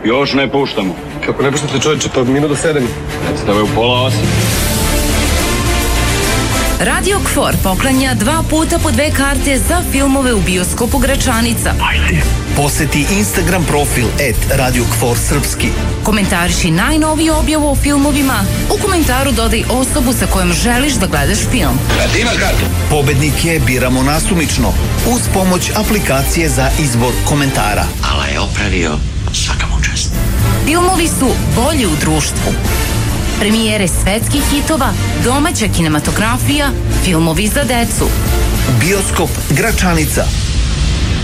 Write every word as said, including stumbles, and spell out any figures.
Još ne puštamo. Kako ne puštate, čovječe, pa minut do sedam. Predstave u pola osam. Radio Kfor poklanja dva puta po dve karte za filmove u bioskopu Gračanica. Ajde. Poseti Instagram profil et Radio Kfor Srpski. Komentariši najnoviju objavu o filmovima. U komentaru dodaj osobu sa kojom želiš da gledaš film. Kad ima kartu. Pobednike biramo nasumično uz pomoć aplikacije za izbor komentara. Ala je opravio, svaka mu čast. Filmovi su bolji u društvu. Premijere svetskih hitova, domaća kinematografija, filmovi za decu. Bioskop Gračanica.